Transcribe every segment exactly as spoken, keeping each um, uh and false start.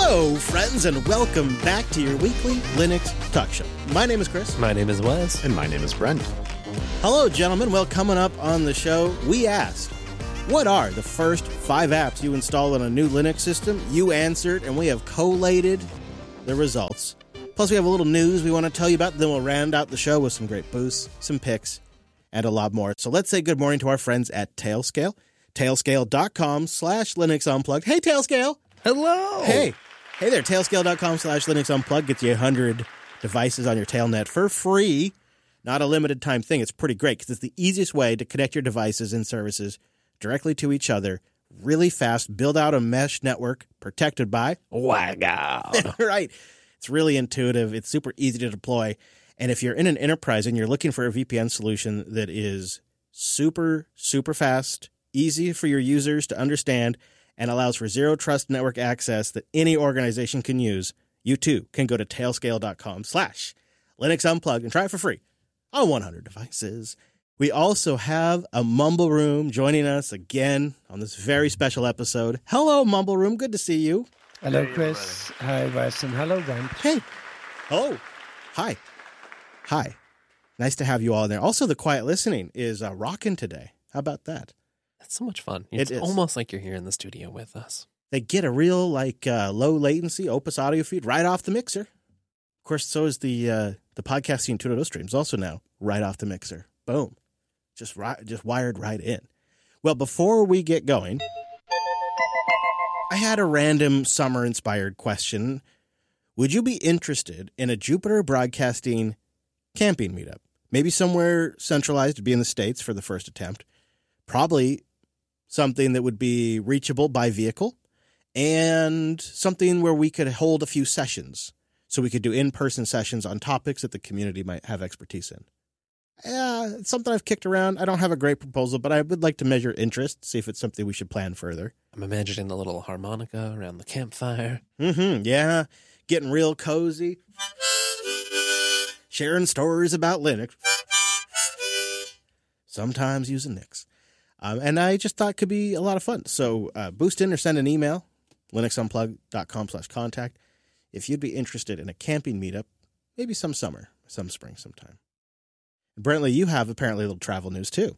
Hello, friends, and welcome back to your weekly Linux Talk Show. My name is Chris. My name is Wes. And my name is Brent. Hello, gentlemen. Well, coming up on the show, we asked, what are the first five apps you install on a new Linux system? You answered, and we have collated the results. Plus, we have a little news we want to tell you about. Then we'll round out the show with some great boosts, some picks, and a lot more. So let's say good morning to our friends at Tailscale. Tailscale.com slash Linux Unplugged. Hey, Tailscale. Hello. Hey. Hey there. Tailscale.com slash Linux Unplugged gets you one hundred devices on your Tailnet for free. Not a limited time thing. It's pretty great because it's the easiest way to connect your devices and services directly to each other. Really fast. Build out a mesh network protected by WireGuard. Right. It's really intuitive. It's super easy to deploy. And if you're in an enterprise and you're looking for a V P N solution that is super, super fast, easy for your users to understand, and allows for zero trust network access that any organization can use, you too can go to tailscale.com slash Linux Unplugged and try it for free on one hundred devices. We also have a Mumble Room joining us again on this very special episode. Hello, Mumble Room. Good to see you. Hello, Chris. Hi, Wes, and hello, Brent. Hey. Oh, hi. Hi. Nice to have you all in there. Also, the quiet listening is uh, rocking today. How about that? That's so much fun. It's It is. almost like you're here in the studio with us. They get a real, like, uh, low latency Opus audio feed right off the mixer. Of course, so is the uh, the podcasting two point oh streams also now right off the mixer. Boom. Just ri- just wired right in. Well, before we get going, I had a random summer-inspired question. Would you be interested in a Jupiter Broadcasting camping meetup? Maybe somewhere centralized, to be in the States for the first attempt. Probably something that would be reachable by vehicle, and something where we could hold a few sessions. So we could do in-person sessions on topics that the community might have expertise in. Yeah, it's something I've kicked around. I don't have a great proposal, but I would like to measure interest, see if it's something we should plan further. I'm imagining the little harmonica around the campfire. Mm-hmm, yeah. Getting real cozy. Sharing stories about Linux. Sometimes using Nix. Um, and I just thought it could be a lot of fun. So uh, boost in or send an email, linuxunplugged.com slash contact, if you'd be interested in a camping meetup, maybe some summer, some spring sometime. Brentley, you have apparently a little travel news too.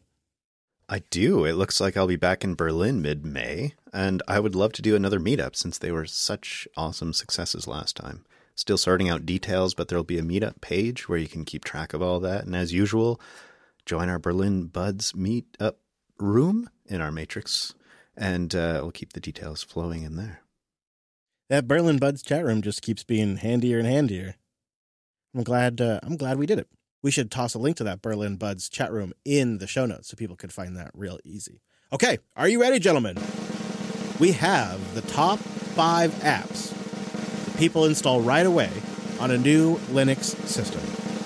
I do. It looks like I'll be back in Berlin mid-May, and I would love to do another meetup since they were such awesome successes last time. Still sorting out details, but there'll be a meetup page where you can keep track of all that. And as usual, join our Berlin Buds meetup room in our matrix, and uh, we'll keep the details flowing in there. That Berlin Buds chat room just keeps being handier and handier. I'm glad. Uh, I'm glad we did it. We should toss a link to that Berlin Buds chat room in the show notes so people could find that real easy. Okay, are you ready, gentlemen? We have the top five apps that people install right away on a new Linux system.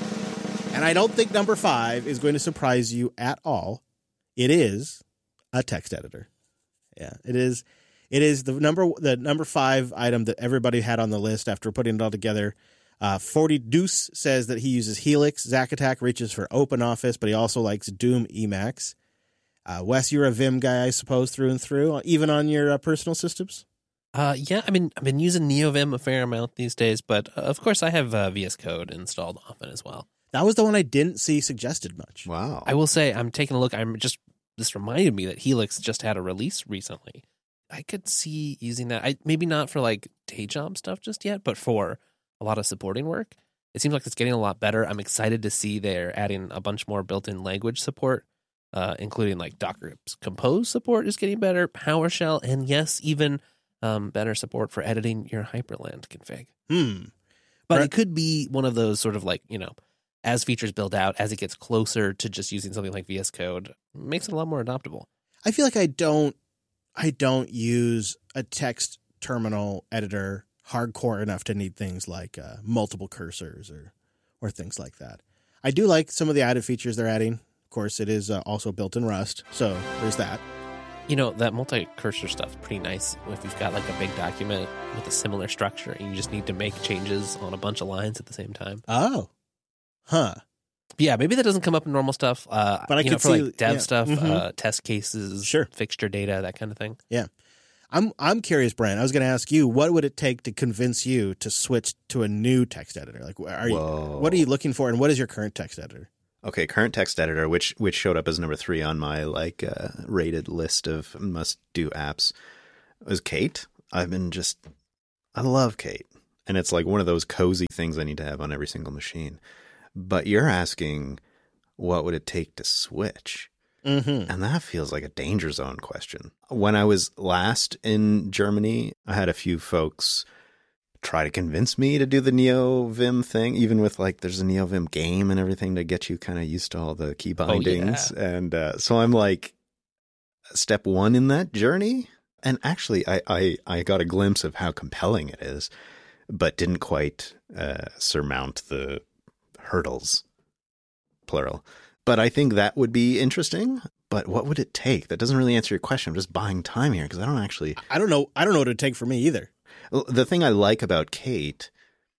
And I don't think number five is going to surprise you at all. It is a text editor. Yeah, it is. It is the number the number five item that everybody had on the list after putting it all together. Uh, forty Deuce says that he uses Helix. Zack Attack reaches for OpenOffice, but he also likes Doom Emacs. Uh, Wes, you're a Vim guy, I suppose, through and through, even on your uh, personal systems? Uh, yeah, I mean, I've been using NeoVim a fair amount these days, but uh, of course I have uh, V S Code installed often as well. That was the one I didn't see suggested much. Wow. I will say, I'm taking a look. I'm just this reminded me that Helix just had a release recently. I could see using that. I maybe not for like day job stuff just yet, but for a lot of supporting work. It seems like it's getting a lot better. I'm excited to see they're adding a bunch more built-in language support, uh, including like Docker Compose support is getting better, PowerShell, and yes, even um, better support for editing your Hyperland config. Hmm. But Right. it could be one of those sort of like, you know, as features build out, as it gets closer to just using something like V S Code, makes it a lot more adoptable. I feel like I don't I don't use a text terminal editor hardcore enough to need things like uh, multiple cursors or or things like that. I do like some of the added features they're adding. Of course, it is uh, also built in Rust, so there's that. You know, that multi-cursor stuff is pretty nice if you've got like a big document with a similar structure and you just need to make changes on a bunch of lines at the same time. Oh. Huh. Yeah, maybe that doesn't come up in normal stuff. Uh, But I you could know, for see- like dev yeah. stuff, Mhm. uh, test cases, Sure. fixture data, that kind of thing. Yeah. I'm I'm curious, Brian. I was going to ask you, what would it take to convince you to switch to a new text editor? Like, are you, Whoa. what are you looking for, and what is your current text editor? Okay, current text editor, which which showed up as number three on my like uh, rated list of must do apps, was Kate. I've been just, I love Kate, and it's like one of those cozy things I need to have on every single machine. But you're asking, what would it take to switch? Mm-hmm. And that feels like a danger zone question. When I was last in Germany, I had a few folks try to convince me to do the NeoVim thing, even with like there's a NeoVim game and everything to get you kind of used to all the key bindings. Oh, yeah. And uh, so I'm like step one in that journey. And actually, I, I, I got a glimpse of how compelling it is, but didn't quite uh, surmount the hurdles, plural. But I think that would be interesting. But what would it take? That doesn't really answer your question. I'm just buying time here because I don't actually... I don't know. I don't know what it would take for me either. The thing I like about Kate,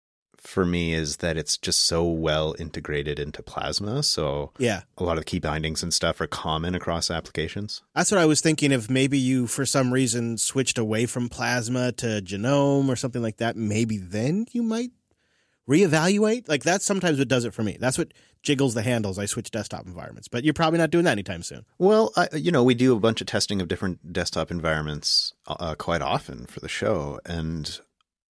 for me, is that it's just so well integrated into Plasma. So Yeah. a lot of the key bindings and stuff are common across applications. That's what I was thinking. If maybe you, for some reason, switched away from Plasma to Genome or something like that, maybe then you might reevaluate. Like, that's sometimes what does it for me. That's what jiggles the handles. I switch desktop environments. But you're probably not doing that anytime soon. Well, I, you know, we do a bunch of testing of different desktop environments uh, quite often for the show. And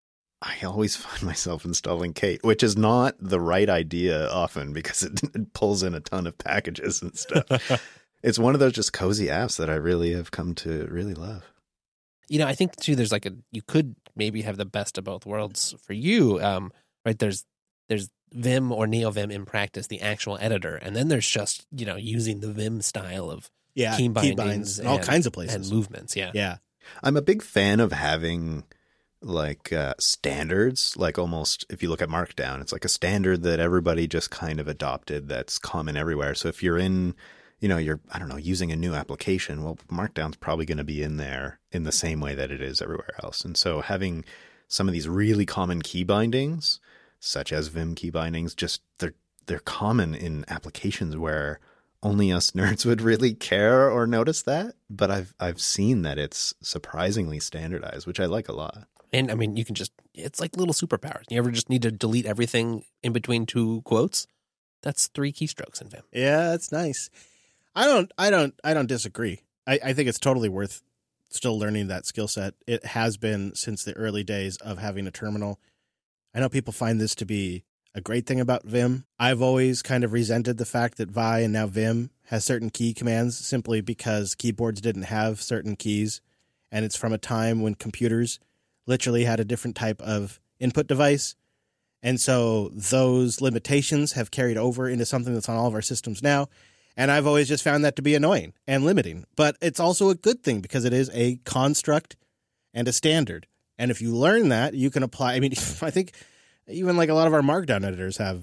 I always find myself installing Kate, which is not the right idea often because it, it pulls in a ton of packages and stuff. It's one of those just cozy apps that I really have come to really love. You know, I think too, there's like a, you could maybe have the best of both worlds for you, um, right? There's, there's Vim or NeoVim in practice, the actual editor. And then there's just, you know, using the Vim style of Yeah. key bindings binds, and all kinds of and places. movements. Yeah. Yeah. I'm a big fan of having like uh, standards, like almost if you look at Markdown, it's like a standard that everybody just kind of adopted that's common everywhere. So if you're in, you know, you're, I don't know, using a new application, well, Markdown's probably going to be in there in the same way that it is everywhere else. And so having some of these really common key bindings, such as Vim key bindings, just they're they're common in applications where only us nerds would really care or notice that. But I've I've seen that it's surprisingly standardized, which I like a lot. And I mean, you can just, it's like little superpowers. You ever just need to delete everything in between two quotes? That's three keystrokes in Vim. Yeah, that's nice. I don't, I don't, I don't disagree. I, I think it's totally worth still learning that skill set. It has been since the early days of having a terminal. I know people find this to be a great thing about Vim. I've always kind of resented the fact that Vi and now Vim has certain key commands simply because keyboards didn't have certain keys. And it's from a time when computers literally had a different type of input device. And so those limitations have carried over into something that's on all of our systems now. And I've always just found that to be annoying and limiting. But it's also a good thing because it is a construct and a standard. And if you learn that, you can apply. I mean, I think even like a lot of our Markdown editors have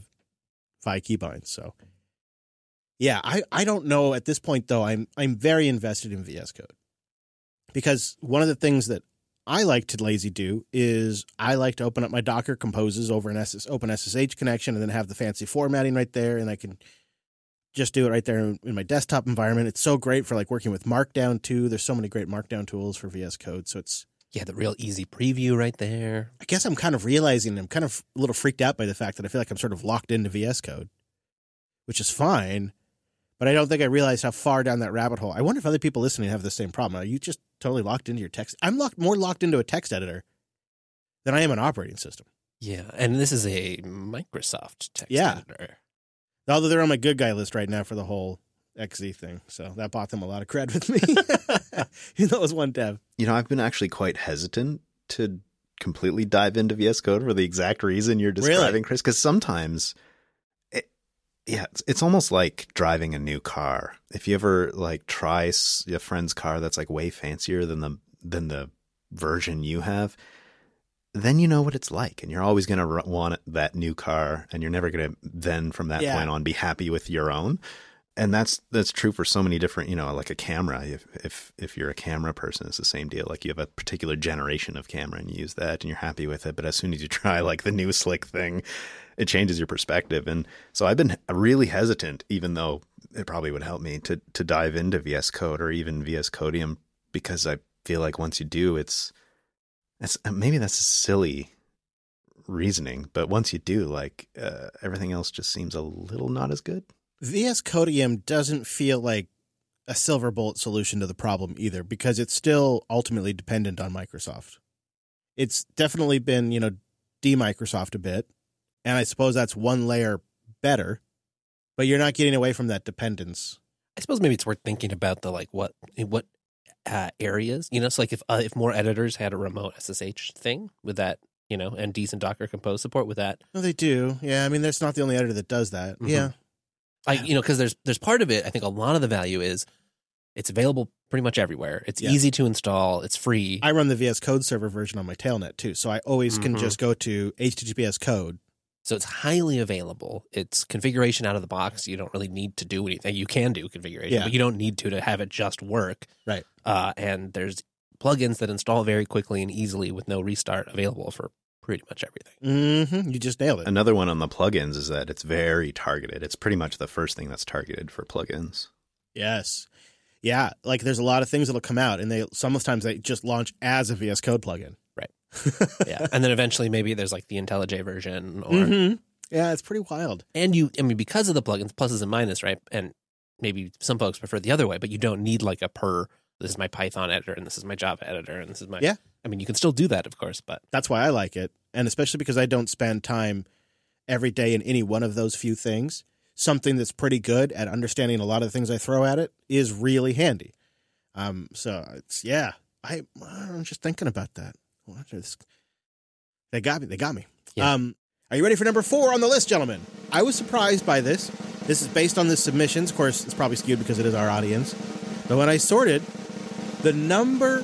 Vi keybinds. So yeah, I, I don't know at this point, though. I'm I'm very invested in V S Code because one of the things that I like to lazy do is I like to open up my Docker composes over an S S, open S S H connection and then have the fancy formatting right there. And I can just do it right there in, in my desktop environment. It's so great for like working with Markdown too. There's so many great Markdown tools for V S Code. So it's, Yeah, the real easy preview right there. I guess I'm kind of realizing I'm kind of a little freaked out by the fact that I feel like I'm sort of locked into V S Code, which is fine. But I don't think I realized how far down that rabbit hole. I wonder if other people listening have the same problem. Are you just totally locked into your text? I'm locked more locked into a text editor than I am an operating system. Yeah, and this is a Microsoft text Yeah. editor. Although they're on my good guy list right now for the whole X Z thing. So that bought them a lot of cred with me. Even though it was one dev. You know, I've been actually quite hesitant to completely dive into V S Code for the exact reason you're describing, Really? Chris, because sometimes it, yeah, it's, it's almost like driving a new car. If you ever like try s- a friend's car that's like way fancier than the than the version you have, then you know what it's like, and you're always going to r- want that new car, and you're never going to then from that Yeah. point on be happy with your own. And that's that's true for so many different, you know, like a camera. If if if you're a camera person, it's the same deal. Like you have a particular generation of camera and you use that and you're happy with it. But as soon as you try like the new slick thing, it changes your perspective. And so I've been really hesitant, even though it probably would help me to to dive into V S Code or even V S Codium, because I feel like once you do, it's, it's maybe that's a silly reasoning, but once you do, like uh, everything else just seems a little not as good. V S Codium doesn't feel like a silver bullet solution to the problem either, because it's still ultimately dependent on Microsoft. It's definitely been, you know, de-Microsoft a bit, and I suppose that's one layer better, but you're not getting away from that dependence. I suppose maybe it's worth thinking about the like what what uh, areas, you know, it's like if uh, if more editors had a remote S S H thing with that, you know, and decent Docker Compose support with that. No, they do. Yeah, I mean, that's not the only editor that does that. Mm-hmm. Yeah. Like, you know, because there's there's part of it, I think a lot of the value is it's available pretty much everywhere. It's Yeah. easy to install. It's free. I run the V S Code server version on my Tailnet too, so I always can Mhm. just go to H T T P S code. So it's highly available. It's configuration out of the box. You don't really need to do anything. You can do configuration, Yeah. but you don't need to to have it just work. Right. Uh, and there's plugins that install very quickly and easily with no restart available for pretty much everything. Mm-hmm. You just nailed it. Another one on the plugins is that it's very targeted. It's pretty much the first thing that's targeted for plugins. Yes. Yeah, like there's a lot of things that'll come out, and they sometimes they just launch as a V S Code plugin. Right. Yeah. And then eventually maybe there's like the IntelliJ version or Mm-hmm. Yeah, it's pretty wild. and you I mean because of the plugins, pluses and minuses, right? And maybe some folks prefer the other way, but you don't need like a per this is my Python editor and this is my Java editor and this is my Yeah. I mean you can still do that, of course, but That's why I like it, and especially because I don't spend time every day in any one of those few things. Something that's pretty good at understanding a lot of the things I throw at it is really handy. Um, so it's yeah, I I'm just thinking about that. What is- They got me. They got me. Yeah. Um, are you ready for number four on the list, gentlemen? I was surprised by this. This is based on the submissions. Of course, it's probably skewed because it is our audience. But when I sorted, the number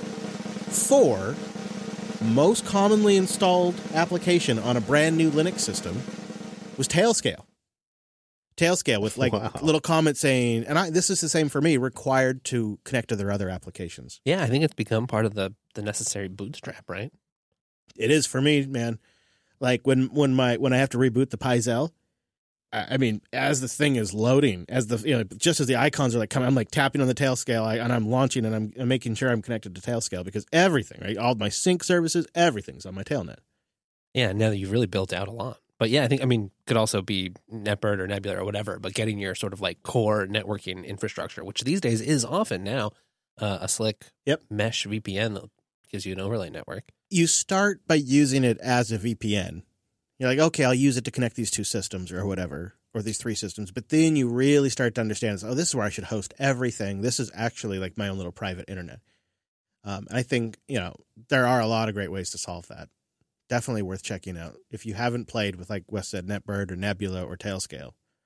four most commonly installed application on a brand new Linux system was Tailscale. Tailscale with like Wow. little comment saying, and I, this is the same for me, required to connect to their other applications. yeah, I think it's become part of the the necessary bootstrap, right? It is for me, man. Like when when my when I have to reboot the Pyzel, I, I mean, as the thing is loading, as the you know, just as the icons are like coming, I'm like tapping on the Tailscale, I, and I'm launching, and I'm, I'm making sure I'm connected to Tailscale because everything, right, all my sync services, everything's on my Tailnet. Yeah, now that you've really built out a lot. But yeah, I think, I mean, could also be NetBird or Nebula or whatever, but getting your sort of like core networking infrastructure, which these days is often now uh, a slick Yep. mesh V P N that gives you an overlay network. You start by using it as a V P N. You're like, okay, I'll use it to connect these two systems or whatever, or these three systems. But then you really start to understand, oh, this is where I should host everything. This is actually like my own little private internet. Um, and I think, you know, there are a lot of great ways to solve that. Definitely worth checking out. If you haven't played with, like Wes said, NetBird or Nebula or Tailscale,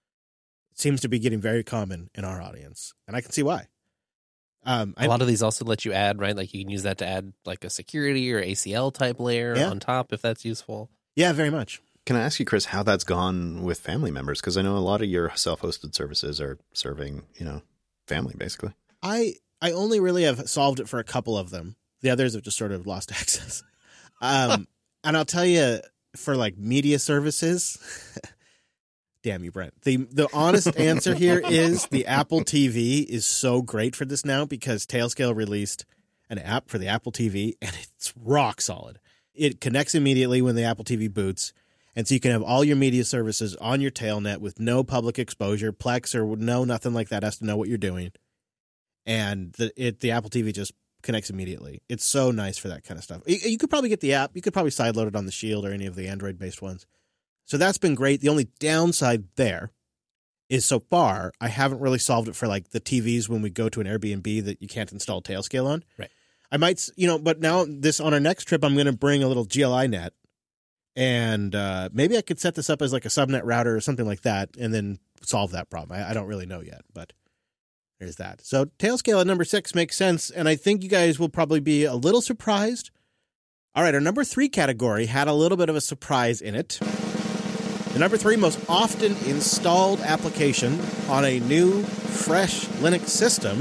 it seems to be getting very common in our audience. And I can see why. Um, A lot of these also let you add, right? Like you can use that to add like a security or A C L type layer Yeah. on top if that's useful. Yeah, very much. Can I ask you, Chris, how that's gone with family members? Because I know a lot of your self-hosted services are serving, you know, family, basically. I I only really have solved it for a couple of them. The others have just sort of lost access. Um, and I'll tell you, for like media services, damn you, Brent. The the honest answer here is the Apple T V is so great for this now because Tailscale released an app for the Apple T V, and it's rock solid. It connects immediately when the Apple T V boots, and so you can have all your media services on your Tailnet with no public exposure. Plex or no nothing like that has to know what you're doing. And the it the Apple T V just connects immediately. It's so nice for that kind of stuff. You, you could probably get the app. You could probably sideload it on the Shield or any of the Android-based ones. So that's been great. The only downside there is so far, I haven't really solved it for like the T Vs when we go to an Airbnb that you can't install Tailscale on. Right. I might, you know, but now this on our next trip, I'm going to bring a little G L I net, and uh, maybe I could set this up as like a subnet router or something like that, and then solve that problem. I, I don't really know yet, but there's that. So Tailscale at number six makes sense, and I think you guys will probably be a little surprised. All right, our number three category had a little bit of a surprise in it. The number three most often installed application on a new, fresh Linux system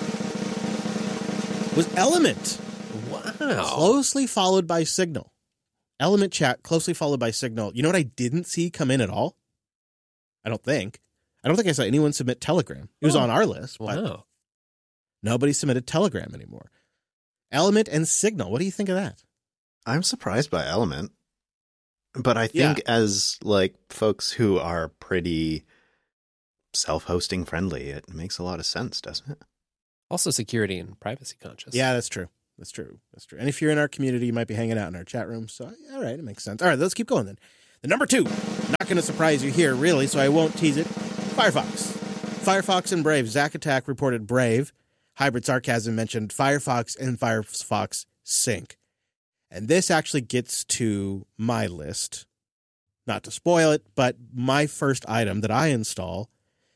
was Element, Wow. closely followed by Signal. Element Chat, closely followed by Signal. You know what I didn't see come in at all? I don't think. I don't think I saw anyone submit Telegram. It was Oh. on our list, but Wow. nobody submitted Telegram anymore. Element and Signal. What do you think of that? I'm surprised by Element, but I think Yeah. as like folks who are pretty self-hosting friendly, it makes a lot of sense, doesn't it? Also security and privacy conscious. Yeah, that's true. That's true. That's true. And if you're in our community, you might be hanging out in our chat room. So, all right, it makes sense. All right, let's keep going then. The number two, not going to surprise you here, really, so I won't tease it. Firefox. Firefox and Brave. Zack Attack reported Brave. Hybrid Sarcasm mentioned Firefox and Firefox Sync. And this actually gets to my list. Not to spoil it, but my first item that I install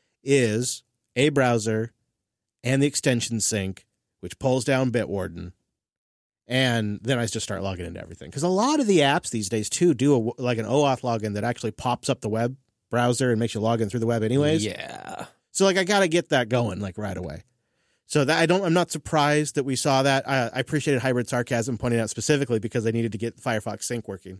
is a browser and the extension sync, which pulls down Bitwarden. And then I just start logging into everything. Because a lot of the apps these days, too, do a, like an OAuth login that actually pops up the web browser and makes you log in through the web anyways. Yeah. So, like, I got to get that going, like, right away. So that I don't, I'm not surprised that we saw that. I, I appreciated Hybrid Sarcasm pointing out specifically because I needed to get Firefox Sync working.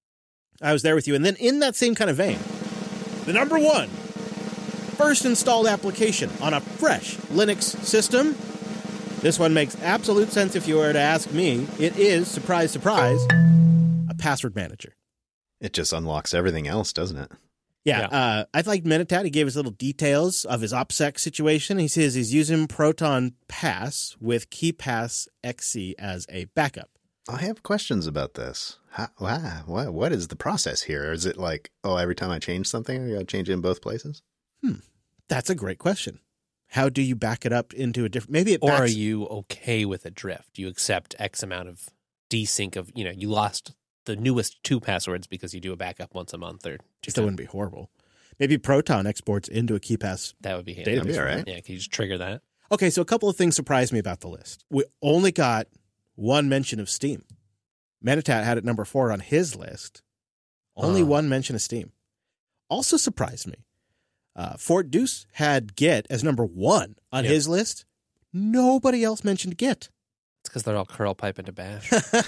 I was there with you. And then in that same kind of vein, the number one first installed application on a fresh Linux system. This one makes absolute sense if you were to ask me. It is, surprise, surprise, a password manager. It just unlocks everything else, doesn't it? Yeah, Yeah. Uh, I liked Minitat. He gave us little details of his OPSEC situation. He says he's using Proton Pass with KeyPass X C as a backup. I have questions about this. How, wow, what, what is the process here? Is it like, oh, every time I change something, I got to change it in both places? That's a great question. How do you back it up into a different? Maybe it Or backs. are you okay with a drift? You accept X amount of desync of, you know, you lost the newest two passwords because you do a backup once a month or two Still times. wouldn't be horrible. Maybe Proton exports into a KeyPass. That would be handy. Database, That'd be all right. Yeah, can you just trigger that? Okay, so a couple of things surprised me about the list. We only got one mention of Steam. Minitat had it number four on his list. Only Oh. one mention of Steam. Also surprised me. Uh, Fort Deuce had Git as number one on Yeah. his list. Nobody else mentioned Git. It's because they're all curl pipe into bash.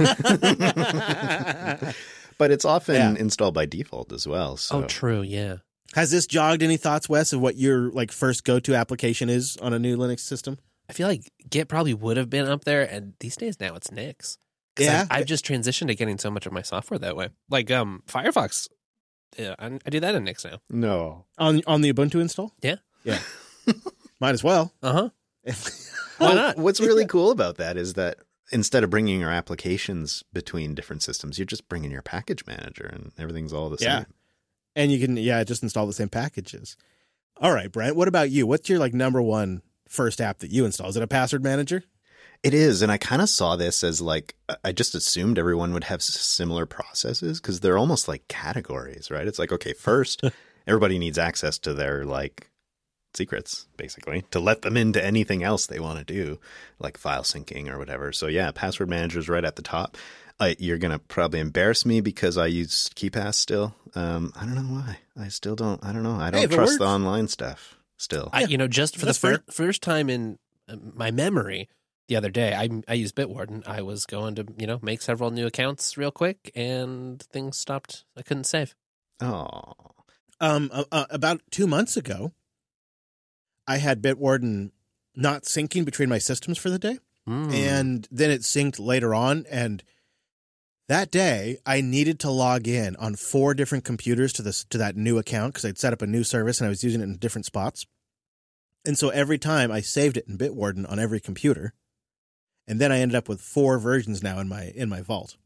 But it's often Yeah. installed by default as well. So. Oh, true. Yeah. Has this jogged any thoughts, Wes, of what your like first go-to application is on a new Linux system? I feel like Git probably would have been up there, and these days now it's Nix. 'Cause Yeah. I've, I've just transitioned to getting so much of my software that way. Like um, Firefox, yeah, I, I do that in Nix now. No. On on the Ubuntu install? Yeah. Yeah. Might as well. Uh huh. Why not? What's really cool about that is that instead of bringing your applications between different systems, you're just bringing your package manager and everything's all the Yeah. same. And you can, yeah, just install the same packages. All right, Brent, what about you? What's your like number one first app that you install? Is it a password manager? It is. And I kind of saw this as like, I just assumed everyone would have s- similar processes because they're almost like categories, right? It's like, okay, first, everybody needs access to their like secrets, basically, to let them into anything else they want to do, like file syncing or whatever. So yeah, password manager is right at the top. Uh, you're going to probably embarrass me because I use KeyPass still. Um, I don't know why. I still don't. I don't know. I don't Hey, if it trust the works. online stuff still. I, you know, just for That's the fair. fir- first time in uh, my memory, the other day, I I used Bitwarden. I was going to, you know, make several new accounts real quick, and things stopped. I couldn't save. Oh, Um, uh, uh, about two months ago, I had Bitwarden not syncing between my systems for the day. Mm. And then it synced later on. And that day, I needed to log in on four different computers to this to that new account because I'd set up a new service and I was using it in different spots. And so every time I saved it in Bitwarden on every computer, and then I ended up with four versions now in my in my vault.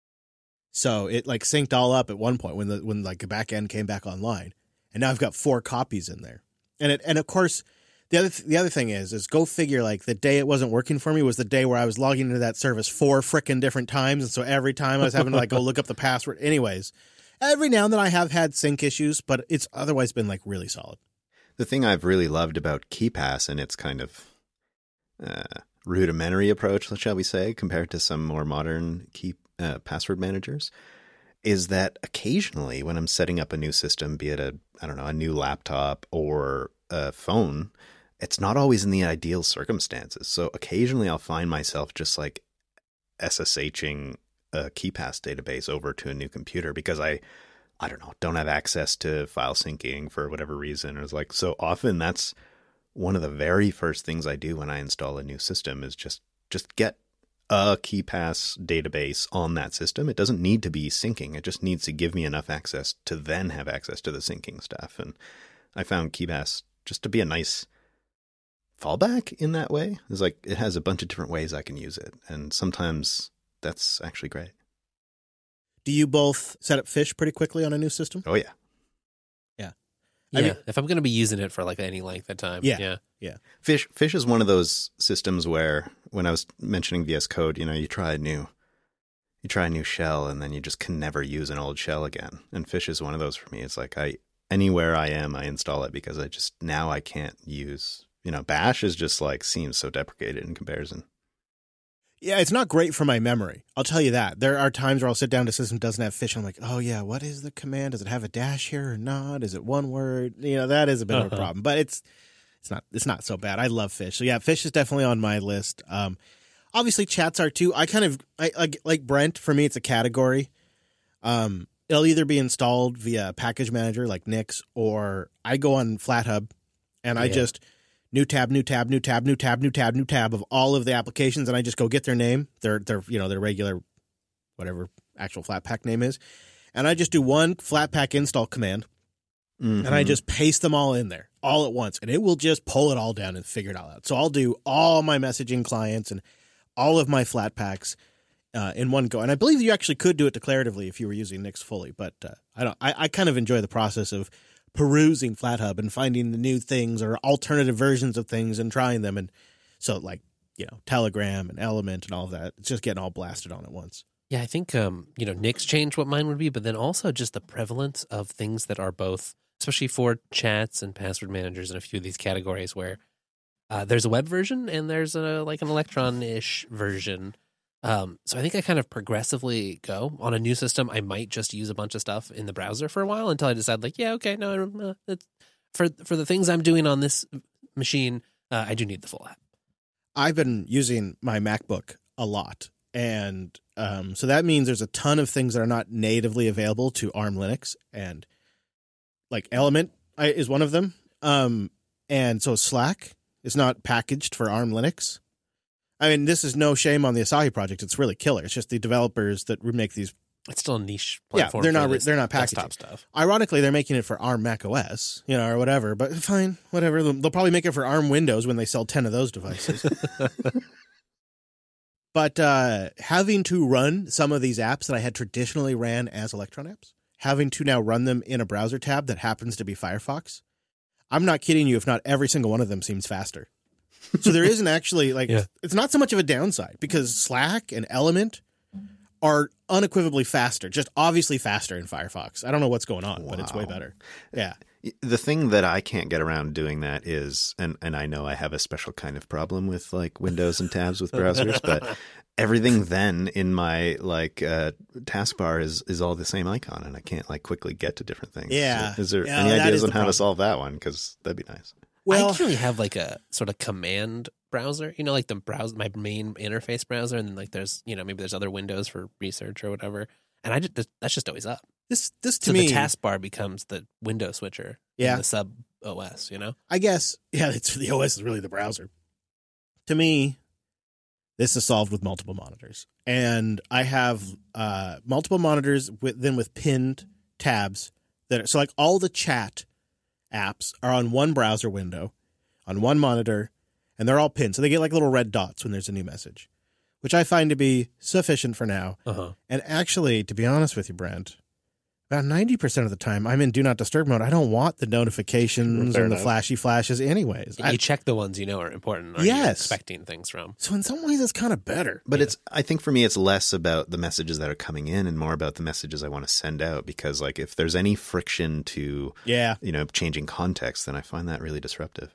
So it like synced all up at one point when the when like the back end came back online, and now I've got four copies in there. And it and of course. The other th- the other thing is is go figure, like the day it wasn't working for me was the day where I was logging into that service four frickin' different times, and so every time I was having to like go look up the password. Anyways, every now and then I have had sync issues, but it's otherwise been like really solid. the thing I've really loved about KeyPass and its kind of uh, rudimentary approach, shall we say, compared to some more modern key uh, password managers, is that occasionally when I'm setting up a new system, be it a I don't know a new laptop or a phone, it's not always in the ideal circumstances. So occasionally I'll find myself just like SSHing a KeyPass database over to a new computer because I, I don't know, don't have access to file syncing for whatever reason. It's like, so often that's one of the very first things I do when I install a new system is just, just get a KeePass database on that system. It doesn't need to be syncing. It just needs to give me enough access to then have access to the syncing stuff. And I found KeePass just to be a nice fallback in that way. It's like it has a bunch of different ways I can use it. And sometimes that's actually great. Do you both set up Fish pretty quickly on a new system? Oh, yeah. Yeah. Yeah, I mean, if I'm going to be using it for like any length of time. Yeah. Yeah. Yeah. Fish Fish is one of those systems where when I was mentioning V S Code, you know, you try a new you try a new shell and then you just can never use an old shell again. And Fish is one of those for me. It's like I anywhere I am, I install it because I just now I can't use, you know, Bash is just like seems so deprecated in comparison. Yeah, it's not great for my memory. I'll tell you that. There are times where I'll sit down to a system that doesn't have Fish, and I'm like, oh, yeah, what is the command? Does it have a dash here or not? Is it one word? You know, that is a bit Uh-huh. of a problem. But it's it's not it's not so bad. I love Fish. So, yeah, Fish is definitely on my list. Um, obviously, chats are too. I kind of, I, I like Brent, for me, it's a category. Um, it'll either be installed via package manager like Nix, or I go on FlatHub, and I Yeah. just... New tab, new tab, new tab, new tab, new tab, new tab of all of the applications, and I just go get their name, their their you know their regular, whatever actual Flatpak name is, and I just do one Flatpak install command, Mm-hmm. and I just paste them all in there all at once, and it will just pull it all down and figure it all out. So I'll do all my messaging clients and all of my Flatpaks uh, in one go, and I believe you actually could do it declaratively if you were using Nix fully, but uh, I don't. I, I kind of enjoy the process of perusing FlatHub and finding the new things or alternative versions of things and trying them. And so like, you know, Telegram and Element and all of that, it's just getting all blasted on at once. Yeah, I think, um, you know, Nix changed what mine would be, but then also just the prevalence of things that are both, especially for chats and password managers and a few of these categories where uh, there's a web version and there's a like an Electron-ish version. Um, so I think I kind of progressively go on a new system. I might just use a bunch of stuff in the browser for a while until I decide like, yeah, okay, no, uh, it's, for for the things I'm doing on this machine, uh, I do need the full app. I've been using my MacBook a lot. And um, so that means there's a ton of things that are not natively available to ARM Linux. And like Element is one of them. Um, and so Slack is not packaged for ARM Linux. I mean, this is no shame on the Asahi project. It's really killer. It's just the developers that make these. It's still a niche Yeah, platform. they're for not this they're not packaging desktop stuff. Ironically, they're making it for ARM Mac O S, you know, or whatever. But fine, whatever. They'll, they'll probably make it for ARM Windows when they sell ten of those devices. But uh, having to run some of these apps that I had traditionally ran as Electron apps, having to now run them in a browser tab that happens to be Firefox, I'm not kidding you if not every single one of them seems faster. So there isn't actually, like, Yeah. it's not so much of a downside because Slack and Element are unequivocally faster, just obviously faster in Firefox. I don't know what's going on, but it's way Wow. better. Yeah. The thing that I can't get around doing that is, and, and I know I have a special kind of problem with like Windows and tabs with browsers, but everything then in my like uh, taskbar is, is all the same icon and I can't like quickly get to different things. Yeah. So is there Yeah, any that ideas is on the how problem. to solve that one? Because that'd be nice. Well, I actually have like a sort of command browser, you know, like the browser, my main interface browser, and then like there's, you know, maybe there's other windows for research or whatever, and I just that's just always up. this this to So me, the taskbar becomes the window switcher, Yeah. in the sub O S, you know. I guess, yeah, it's the O S is really the browser. To me, this is solved with multiple monitors, and I have uh, multiple monitors with then with pinned tabs that are, so like all the chat apps are on one browser window, on one monitor, and they're all pinned, so they get like little red dots when there's a new message, which I find to be sufficient for now. Uh huh. And actually, to be honest with you, Brent, about ninety percent of the time I'm in Do Not Disturb mode. I don't want the notifications Fair and the enough. flashy flashes anyways. I- You check the ones you know are important. Or Yes. you're expecting things from. so in some ways, it's kind of better. But Yeah. it's, I think for me, it's less about the messages that are coming in and more about the messages I want to send out. Because like if there's any friction to, Yeah. you know, changing context, then I find that really disruptive.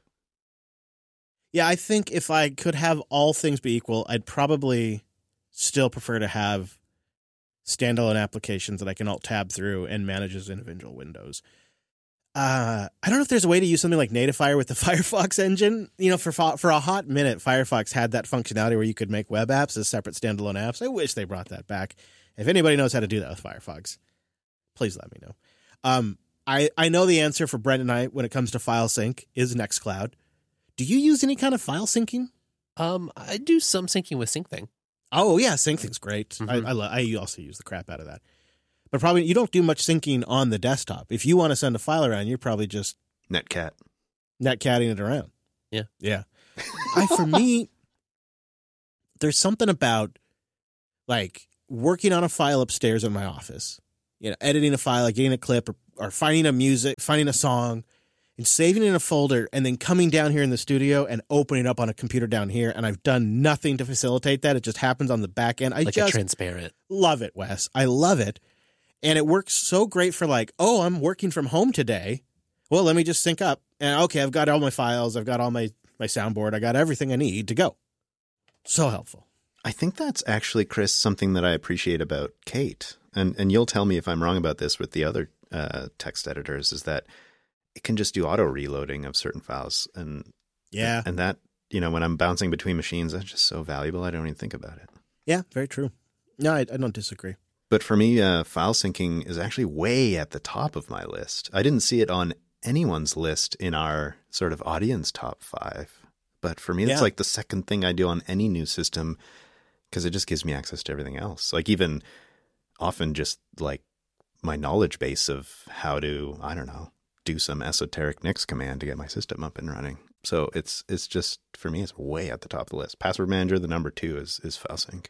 Yeah, I think if I could have all things be equal, I'd probably still prefer to have standalone applications that I can alt tab through and manage as individual windows. Uh, I don't know if there's a way to use something like Natifier with the Firefox engine. You know, for for a hot minute, Firefox had that functionality where you could make web apps as separate standalone apps. I wish they brought that back. If anybody knows how to do that with Firefox, please let me know. Um, I, I know the answer for Brent and I when it comes to file sync is Nextcloud. Do you use any kind of file syncing? Um, I do some syncing with SyncThing. Oh, yeah, SyncThing's great. Mhm. I, I, lo- I also use the crap out of that. But probably you don't do much syncing on the desktop. If you want to send a file around, you're probably just Netcat. netcatting it around. Yeah. Yeah. I, for me, there's something about like working on a file upstairs in my office, you know, editing a file, like getting a clip or, or finding a music, finding a song and saving it in a folder and then coming down here in the studio and opening up on a computer down here. And I've done nothing to facilitate that. It just happens on the back end. I Like just a transparent. love it, Wes. I love it. And it works so great for like, oh, I'm working from home today. Well, let me just sync up. And okay, I've got all my files. I've got all my, my soundboard. I got everything I need to go. So helpful. I think that's actually, Chris, something that I appreciate about Kate. And and you'll tell me if I'm wrong about this with the other uh, text editors, is that it can just do auto reloading of certain files. And Yeah. and that, you know, when I'm bouncing between machines, that's just so valuable. I don't even think about it. Yeah, very true. No, I, I don't disagree. But for me, uh, file syncing is actually way at the top of my list. I didn't see it on anyone's list in our sort of audience top five. But for me, it's Yeah. like the second thing I do on any new system because it just gives me access to everything else. Like even often just like my knowledge base of how to, I don't know, do some esoteric Nix command to get my system up and running. So it's it's just, for me, it's way at the top of the list. Password Manager, the number two is, is FileSync.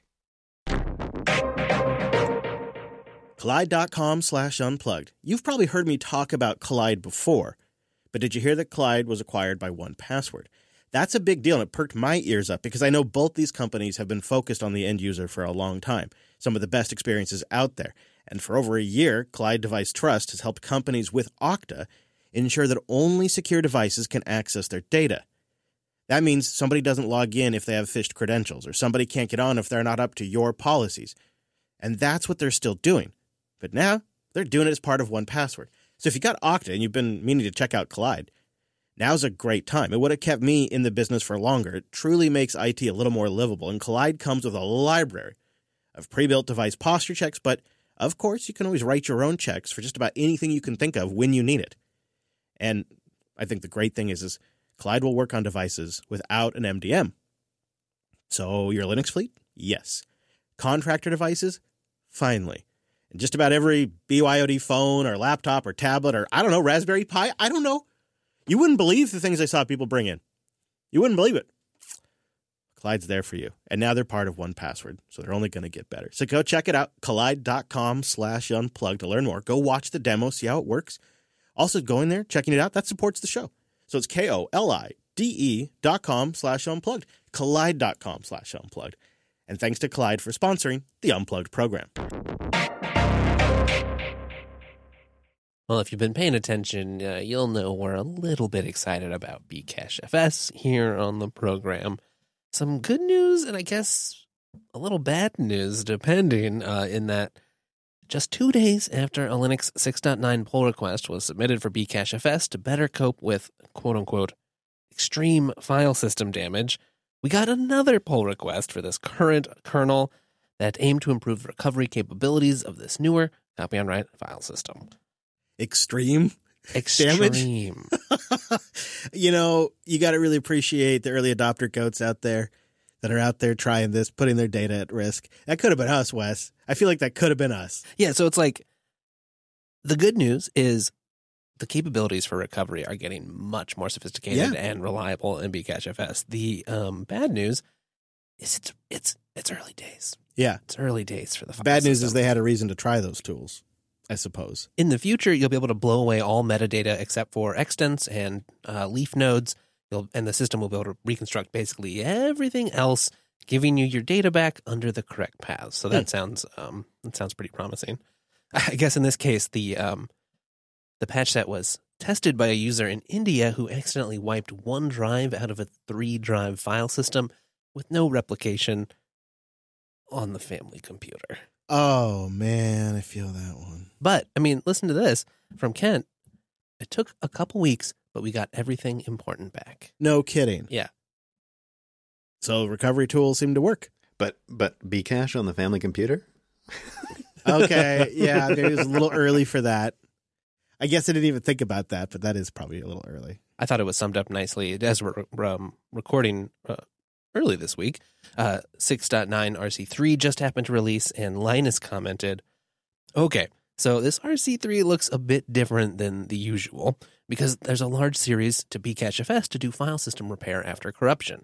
Collide.com slash unplugged. You've probably heard me talk about Collide before, but did you hear that Collide was acquired by one Password? That's a big deal, and it perked my ears up because I know both these companies have been focused on the end user for a long time, some of the best experiences out there. And for over a year, Collide Device Trust has helped companies with Okta ensure that only secure devices can access their data. That means somebody doesn't log in if they have phished credentials, or somebody can't get on if they're not up to your policies. And that's what they're still doing. But now, they're doing it as part of one Password. So if you got Okta and you've been meaning to check out Collide, now's a great time. It would have kept me in the business for longer. It truly makes I T a little more livable, and Collide comes with a library of pre-built device posture checks, but of course, you can always write your own checks for just about anything you can think of when you need it. And I think the great thing is, is Collide will work on devices without an M D M. So your Linux fleet? Yes. Contractor devices? Finally. And just about every B Y O D phone or laptop or tablet or, I don't know, Raspberry Pi? I don't know. You wouldn't believe the things I saw people bring in. You wouldn't believe it. Collide's there for you. And now they're part of one Password, so they're only going to get better. So go check it out, collide.com slash unplug to learn more. Go watch the demo, see how it works. Also, go in there, checking it out. That supports the show. So it's K-O-L-I-D-E dot com slash unplugged, collide.com slash unplugged. And thanks to Collide for sponsoring the Unplugged program. Well, if you've been paying attention, uh, you'll know we're a little bit excited about Bcache F S here on the program. Some good news, and I guess a little bad news, depending, uh, in that just two days after a Linux six point nine pull request was submitted for Bcache F S to better cope with quote-unquote extreme file system damage, we got another pull request for this current kernel that aimed to improve the recovery capabilities of this newer copy on write file system. Extreme Extreme. You know, you got to really appreciate the early adopter goats out there that are out there trying this, putting their data at risk. That could have been us, Wes. I feel like that could have been us. Yeah, so it's like the good news is the capabilities for recovery are getting much more sophisticated Yeah. and reliable in Bcache F S. The um, bad news is it's it's it's early days. Yeah. It's early days for the file Bad news system. is they had a reason to try those tools, I suppose. In the future, you'll be able to blow away all metadata except for extents and uh, leaf nodes, you'll, and the system will be able to reconstruct basically everything else, giving you your data back under the correct paths. So that Hmm. sounds um, that sounds pretty promising. I guess in this case, the um, the patch set was tested by a user in India who accidentally wiped one drive out of a three-drive file system with no replication on the family computer. Oh, man, I feel that one. But, I mean, listen to this from Kent. It took a couple weeks, but we got everything important back. No kidding. Yeah. So recovery tools seem to work. But but Bcache on the family computer? Okay, yeah, it was a little early for that. I guess I didn't even think about that, but that is probably a little early. I thought it was summed up nicely. As we're um, recording uh, early this week. Uh, six point nine R C three just happened to release, and Linus commented, okay, so this R C three looks a bit different than the usual because there's a large series to Bcachefs to do file system repair after corruption.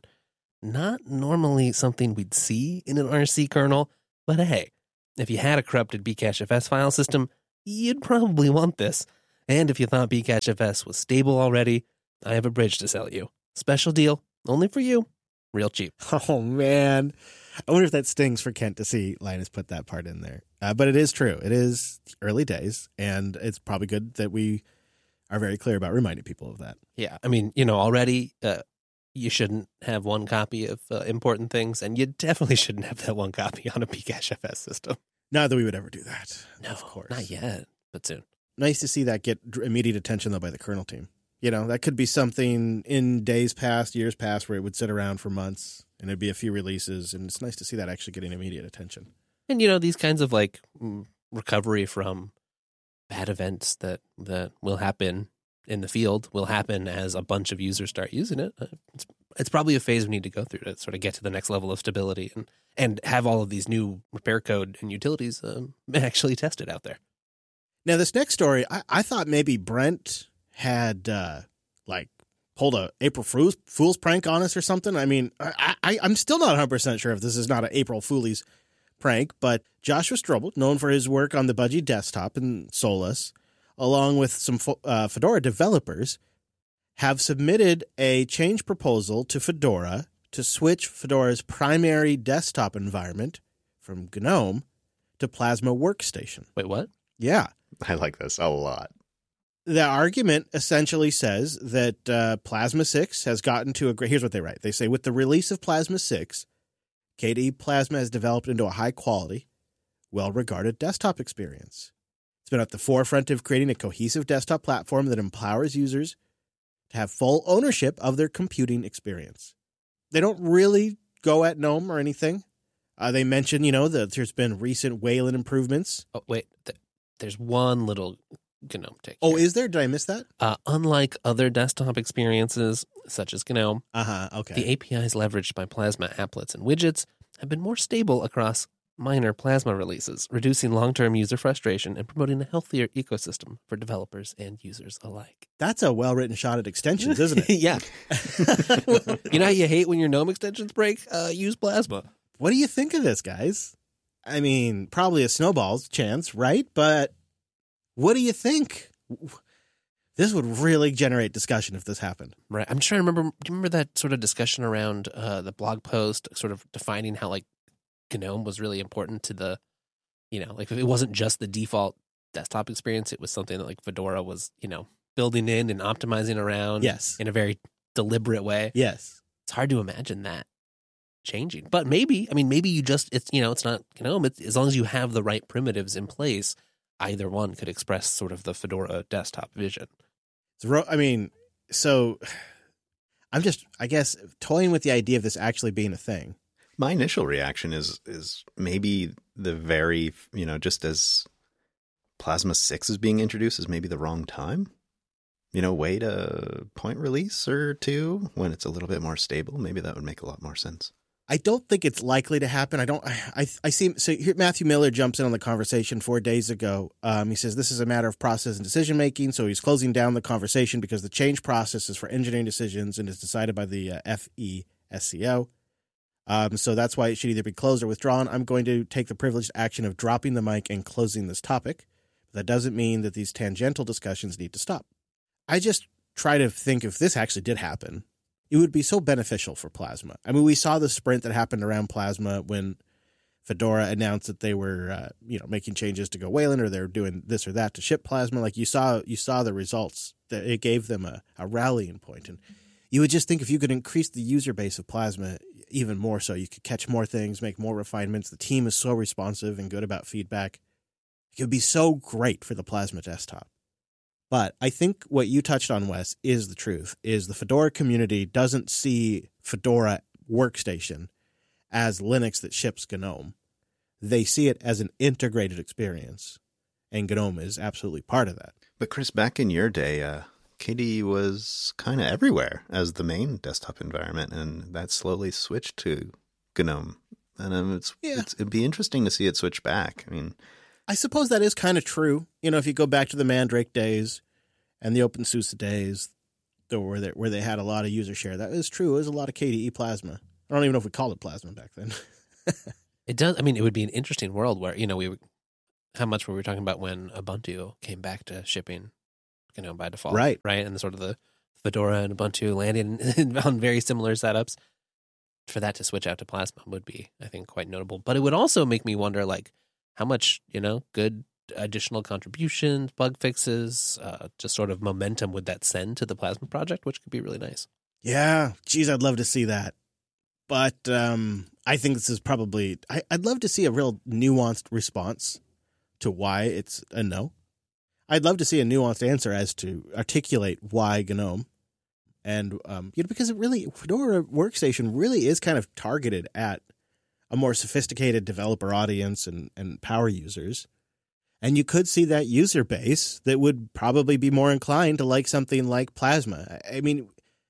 Not normally something we'd see in an R C kernel, but hey, if you had a corrupted Bcachefs file system, you'd probably want this. And if you thought Bcachefs was stable already, I have a bridge to sell you. Special deal, only for you, real cheap. Oh, man. I wonder if that stings for Kent to see Linus put that part in there. Uh, but it is true. It is early days, and it's probably good that we are very clear about reminding people of that. Yeah, I mean, you know, already uh, you shouldn't have one copy of uh, important things, and you definitely shouldn't have that one copy on a Bcachefs system. Not that we would ever do that. No, of course. Not yet, but soon. Nice to see that get immediate attention, though, by the kernel team. You know, that could be something in days past, years past, where it would sit around for months, and it'd be a few releases, and it's nice to see that actually getting immediate attention. And, you know, these kinds of, like, recovery from bad events that, that will happen in the field will happen as a bunch of users start using it. It's, it's probably a phase we need to go through to sort of get to the next level of stability and, and have all of these new repair code and utilities um, actually tested out there. Now, this next story, I, I thought maybe Brent had, uh, like, pulled a April Fool's, Fool's prank on us or something. I mean, I, I, I'm still not one hundred percent sure if this is not an April Fool's prank, but Joshua Strobel, known for his work on the Budgie desktop and Solus, along with some uh, Fedora developers, have submitted a change proposal to Fedora to switch Fedora's primary desktop environment from GNOME to Plasma Workstation. Wait, what? Yeah. I like this a lot. The argument essentially says that uh, Plasma six has gotten to a great... Here's what they write. They say, with the release of Plasma six, K D E Plasma has developed into a high-quality, well-regarded desktop experience. It's been at the forefront of creating a cohesive desktop platform that empowers users to have full ownership of their computing experience. They don't really go at GNOME or anything. Uh, they mention, you know, that there's been recent Wayland improvements. Oh, wait. Th- there's one little GNOME tick. Oh, here. is there? Did I miss that? Uh, unlike other desktop experiences, such as GNOME, uh-huh, okay. the A P Is leveraged by Plasma applets and widgets have been more stable across minor Plasma releases, reducing long-term user frustration and promoting a healthier ecosystem for developers and users alike. That's a well-written shot at extensions, isn't it? Yeah. You know how you hate when your GNOME extensions break? Uh, use Plasma. What do you think of this, guys? I mean, probably a snowball's chance, right? But what do you think? This would really generate discussion if this happened. Right. I'm trying to remember. Do you remember that sort of discussion around uh, the blog post, sort of defining how, like, GNOME was really important to the, you know, like, it wasn't just the default desktop experience. It was something that, like, Fedora was, you know, building in and optimizing around. Yes. In a very deliberate way. Yes. It's hard to imagine that changing. But maybe, I mean, maybe you just, it's, you know, it's not GNOME. It's, as long as you have the right primitives in place, either one could express sort of the Fedora desktop vision. So, I mean, so I'm just, I guess, toying with the idea of this actually being a thing. My initial reaction is is maybe the very, you know, just as Plasma six is being introduced is maybe the wrong time. You know, wait a point release or two when it's a little bit more stable. Maybe that would make a lot more sense. I don't think it's likely to happen. I don't, I, I see, so here Matthew Miller jumps in on the conversation four days ago. Um, he says this is a matter of process and decision making. So he's closing down the conversation because the change process is for engineering decisions and is decided by the uh, F E S C O. Um, so that's why it should either be closed or withdrawn. I'm going to take the privileged action of dropping the mic and closing this topic. But that doesn't mean that these tangential discussions need to stop. I just try to think if this actually did happen, it would be so beneficial for Plasma. I mean, we saw the sprint that happened around Plasma when Fedora announced that they were, uh, you know, making changes to go Wayland or they're doing this or that to ship Plasma. Like you saw, you saw the results that it gave them a, a rallying point. And you would just think if you could increase the user base of Plasma even more so, you could catch more things, make more refinements. The team is so responsive and good about feedback. It would be so great for the Plasma desktop. But I think what you touched on, Wes, is the truth, is the Fedora community doesn't see Fedora Workstation as Linux that ships GNOME. They see it as an integrated experience, and GNOME is absolutely part of that. But Chris, back in your day, uh, K D E was kind of everywhere as the main desktop environment, and that slowly switched to GNOME. And um, it's, Yeah. it's it'd be interesting to see it switch back. I mean, I suppose that is kind of true. You know, if you go back to the Mandrake days and the OpenSUSE days, the, where they where they had a lot of user share, that is true. It was a lot of K D E Plasma. I don't even know if we called it Plasma back then. It does. I mean, it would be an interesting world where, you know, we how much were we talking about when Ubuntu came back to shipping, you know, by default, Right. right, and the sort of the Fedora and Ubuntu landed on very similar setups. For that to switch out to Plasma would be, I think, quite notable. But it would also make me wonder, like, how much, you know, good additional contributions, bug fixes, uh, just sort of momentum would that send to the Plasma project, which could be really nice. Yeah, geez, I'd love to see that. But um, I think this is probably, I, I'd love to see a real nuanced response to why it's a no. I'd love to see a nuanced answer as to articulate why GNOME. And, um, you know, because it really, Fedora Workstation really is kind of targeted at a more sophisticated developer audience and, and power users. And you could see that user base that would probably be more inclined to like something like Plasma. I mean,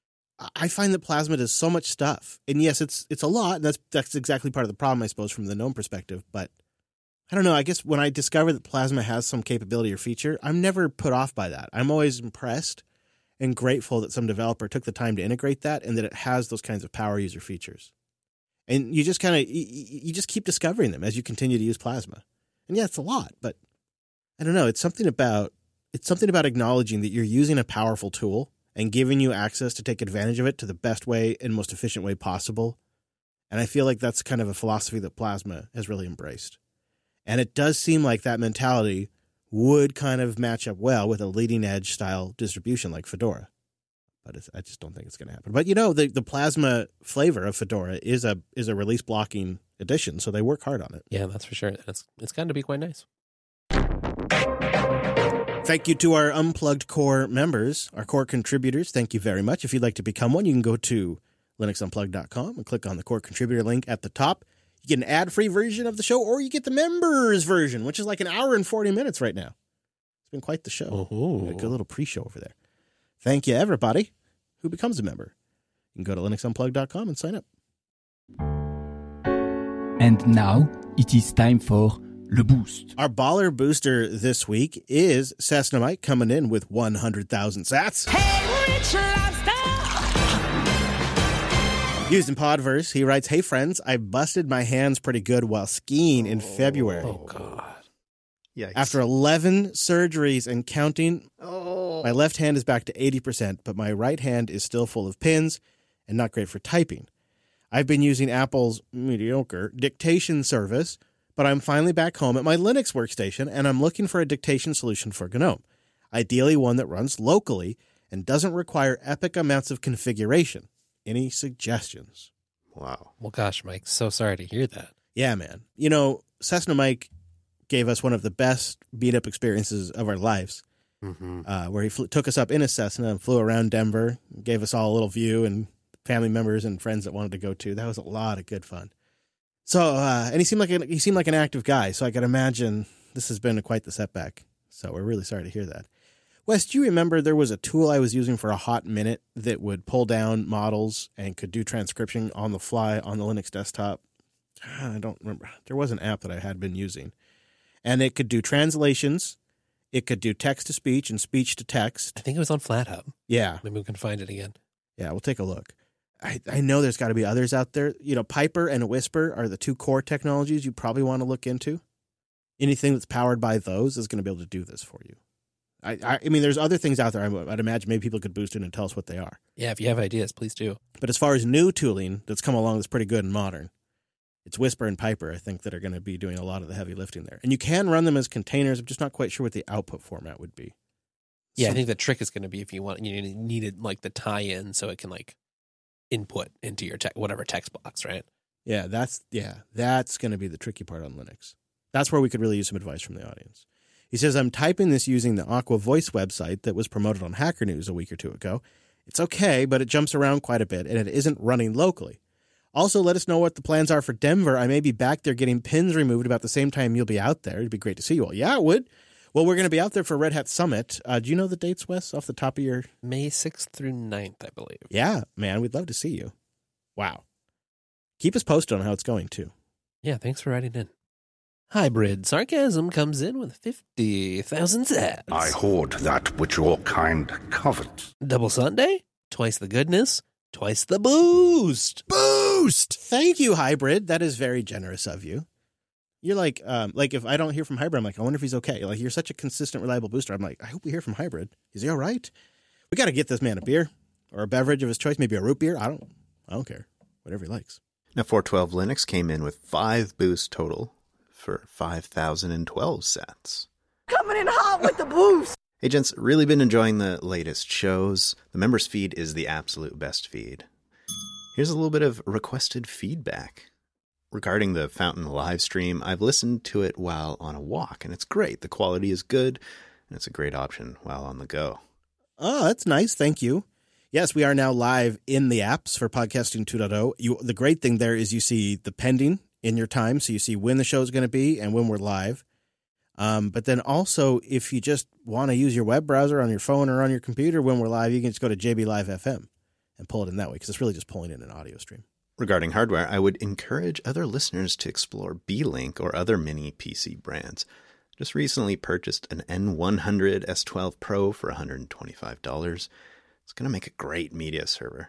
I find that Plasma does so much stuff. And yes, it's it's a lot, and that's that's exactly part of the problem, I suppose, from the GNOME perspective. But I don't know, I guess when I discover that Plasma has some capability or feature, I'm never put off by that. I'm always impressed and grateful that some developer took the time to integrate that and that it has those kinds of power user features. And you just kind of, you, you just keep discovering them as you continue to use Plasma. And yeah, it's a lot, but I don't know. It's something about, it's something about acknowledging that you're using a powerful tool and giving you access to take advantage of it to the best way and most efficient way possible. And I feel like that's kind of a philosophy that Plasma has really embraced. And it does seem like that mentality would kind of match up well with a leading edge style distribution like Fedora. But it's, I just don't think it's going to happen. But, you know, the, the Plasma flavor of Fedora is a is a release blocking edition, so they work hard on it. Yeah, that's for sure. It's it's going to be quite nice. Thank you to our Unplugged Core members, our core contributors. Thank you very much. If you'd like to become one, you can go to linux unplugged dot com and click on the core contributor link at the top. You get an ad-free version of the show, or you get the members version, which is like an hour and forty minutes right now. It's been quite the show. Ooh. A good little pre-show over there. Thank you, everybody who becomes a member. You can go to linux unplugged dot com and sign up. And now it is time for Le Boost. Our baller booster this week is Cessna Mike coming in with one hundred thousand sats. Hey, Rich Lobster! Used in Podverse, he writes, "Hey friends, I busted my hands pretty good while skiing in February. Oh, God. yikes. After eleven surgeries and counting, oh. my left hand is back to eighty percent, but my right hand is still full of pins and not great for typing. I've been using Apple's mediocre dictation service, but I'm finally back home at my Linux workstation, and I'm looking for a dictation solution for GNOME. Ideally one that runs locally and doesn't require epic amounts of configuration. Any suggestions?" Wow. Well, gosh, Mike, so sorry to hear that. Yeah, man. You know, Cessna Mike gave us one of the best beat-up experiences of our lives, Mm-hmm. uh, where he flew, took us up in a Cessna and flew around Denver, gave us all a little view, and family members and friends that wanted to go too. That was a lot of good fun. So, uh, and he seemed like a, he seemed like an active guy, so I could imagine this has been quite the setback. So we're really sorry to hear that. Wes, do you remember there was a tool I was using for a hot minute that would pull down models and could do transcription on the fly on the Linux desktop? I don't remember. There was an app that I had been using. And it could do translations. It could do text-to-speech and speech-to-text. I think it was on FlatHub. Yeah. Maybe we can find it again. Yeah, we'll take a look. I, I know there's got to be others out there. You know, Piper and Whisper are the two core technologies you probably want to look into. Anything that's powered by those is going to be able to do this for you. I, I, I mean, there's other things out there. I'd imagine maybe people could boost in and tell us what they are. Yeah, if you have ideas, please do. But as far as new tooling that's come along that's pretty good and modern, it's Whisper and Piper, I think, that are going to be doing a lot of the heavy lifting there. And you can run them as containers. I'm just not quite sure what the output format would be. Yeah, So- I think the trick is going to be if you want, you needed like the tie-in so it can like input into your te- whatever text box, right? Yeah, that's yeah, that's going to be the tricky part on Linux. That's where we could really use some advice from the audience. He says, "I'm typing this using the Aqua Voice website that was promoted on Hacker News a week or two ago. It's okay, but it jumps around quite a bit, and it isn't running locally. Also, let us know what the plans are for Denver. I may be back there getting pins removed about the same time you'll be out there. It'd be great to see you all." Yeah, it would. Well, we're going to be out there for Red Hat Summit. Uh, do you know the dates, Wes, off the top of your... May sixth through ninth, I believe. Yeah, man, we'd love to see you. Wow. Keep us posted on how it's going, too. Yeah, thanks for writing in. Hybrid Sarcasm comes in with fifty thousand sats. I hoard that which your kind covet. Double Sunday, twice the goodness, twice the boost. Boost! Thank you, Hybrid. That is very generous of you. You're like, um, like if I don't hear from Hybrid, I'm like, I wonder if he's okay. Like, you're such a consistent, reliable booster. I'm like, I hope we hear from Hybrid. Is he all right? We got to get this man a beer or a beverage of his choice, maybe a root beer. I don't, I don't care. Whatever he likes. Now, four twelve Linux came in with five boosts total for five thousand twelve sats. Coming in hot with the boost. Hey, gents, really been enjoying the latest shows. The members feed is the absolute best feed. Here's a little bit of requested feedback. Regarding the Fountain live stream, I've listened to it while on a walk, and it's great. The quality is good, and it's a great option while on the go. Oh, that's nice. Thank you. Yes, we are now live in the apps for Podcasting two point oh. You, the great thing there is you see the pending in your time, so you see when the show is going to be and when we're live. Um, but then also, if you just want to use your web browser on your phone or on your computer when we're live, you can just go to J B Live F M and pull it in that way, because it's really just pulling in an audio stream. Regarding hardware, I would encourage other listeners to explore B-Link or other mini P C brands. Just recently purchased an N one hundred S twelve Pro for one hundred twenty-five dollars. It's going to make a great media server.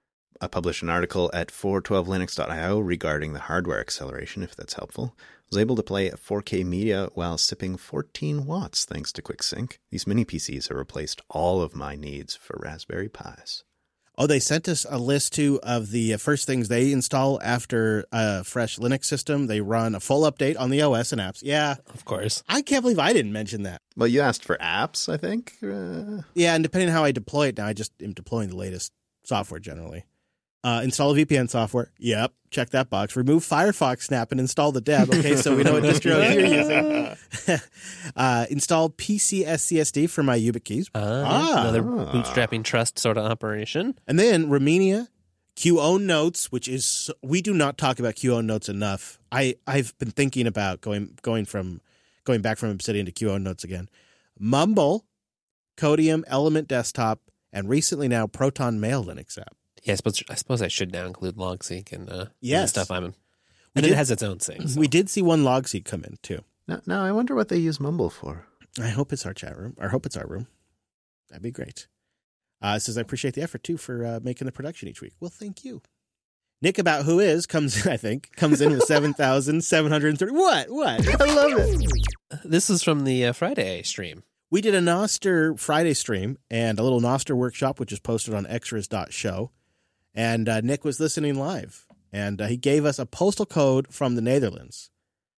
I published an article at four twelve linux dot i o regarding the hardware acceleration, if that's helpful. I was able to play four K media while sipping fourteen watts thanks to QuickSync. These mini P Cs have replaced all of my needs for Raspberry Pis. Oh, they sent us a list, too, of the first things they install after a fresh Linux system. They run a full update on the O S and apps. Yeah. Of course. I can't believe I didn't mention that. Well, you asked for apps, I think. Uh... Yeah, and depending on how I deploy it now, I just am deploying the latest software generally. Uh, install V P N software. Yep. Check that box. Remove Firefox Snap and install the deb. Okay, so we know what distro you're using. uh, install P C S C S D for my YubiKeys. Uh, Ah. Another bootstrapping trust sort of operation. And then Romania, QOwn Notes, which is, we do not talk about QOwn Notes enough. I, I've been thinking about going going from going back from Obsidian to QOwn Notes again. Mumble, Codium, Element Desktop, and recently now Proton Mail Linux app. Yeah, I suppose I suppose I should now include LogSeq and uh, Yes. and stuff. I'm, and We it did- has its own thing. So. We did see one LogSeq come in too. Now, now, I wonder what they use Mumble for. I hope it's our chat room. I hope it's our room. That'd be great. Uh, it says, I appreciate the effort, too, for uh, making the production each week. Well, thank you. Nick About Who Is comes in, I think, comes in with seven thousand seven hundred thirty. What? What? I love it. This is from the uh, Friday stream. We did a Noster Friday stream and a little Noster workshop, which is posted on extras dot show. And uh, Nick was listening live, and uh, he gave us a postal code from the Netherlands.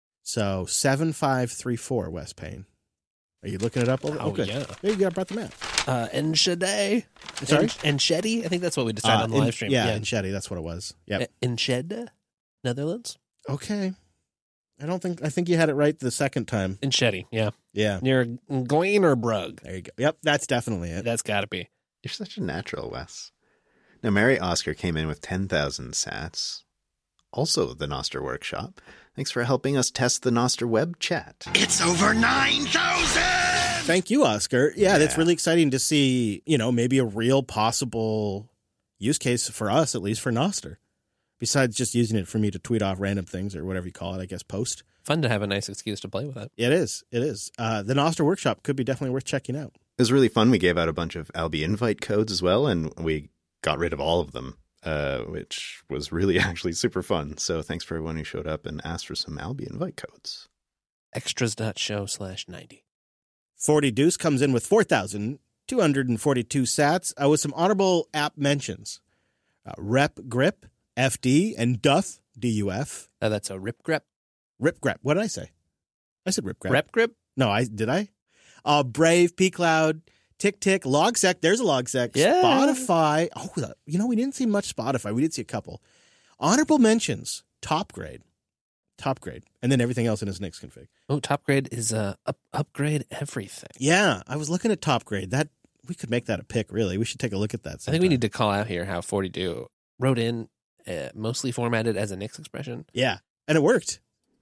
So seven five three four, West Payne. Are you looking it up? Oh, okay. yeah. There you go. I brought the map. Uh, Enschede. Sorry? En- Enschede? I think that's what we decided Uh, on the in- live stream. Yeah, in Shetty, that's what it was. Yep. E- Enschede, Netherlands? Okay. I don't think, I think you had it right the second time. Enschede, yeah. Yeah. Near Gleanerbrug. There you go. Yep, that's definitely it. That's got to be. You're such a natural, Wes. Now, Mary Oscar came in with ten thousand sats. Also, the Noster Workshop. Thanks for helping us test the Noster web chat. It's over nine thousand! Thank you, Oscar. Yeah, that's Yeah. really exciting to see, you know, maybe a real possible use case for us, at least for Noster. Besides just using it for me to tweet off random things or whatever you call it, I guess, post. Fun to have a nice excuse to play with it. It is. It is. Uh, the Noster Workshop could be definitely worth checking out. It was really fun. We gave out a bunch of Albi invite codes as well, and we got rid of all of them, uh, which was really actually super fun. So thanks for everyone who showed up and asked for some Albi invite codes. Extras.show slash 90. forty Deuce comes in with four thousand two hundred forty-two sats uh, with some honorable app mentions. Uh, Rep Grip, F D, and Duff, D U F. Uh, that's a rip grip. Rip Grep. What did I say? I said Rip Grep. Rep grip? No, I did I? Uh, Brave, P Cloud, Tick Tick, Logsec. There's a Logsec. Yeah. Spotify. Oh, the- you know, we didn't see much Spotify. We did see a couple. Honorable mentions. Top grade. Top grade. And then everything else in his Nix config. Oh, top grade is uh, up, upgrade everything. Yeah, I was looking at top grade. That we could make that a pick, really. We should take a look at that I sometime. think we need to call out here how forty-two wrote in uh, mostly formatted as a Nix expression. Yeah, and it worked.